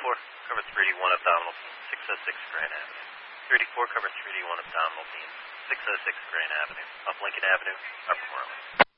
cover 3D1 abdominal beam, 606 Grand Avenue. 34, cover 3D1 abdominal beam, 606 Grand Avenue, up Lincoln Avenue, Upper Moreland.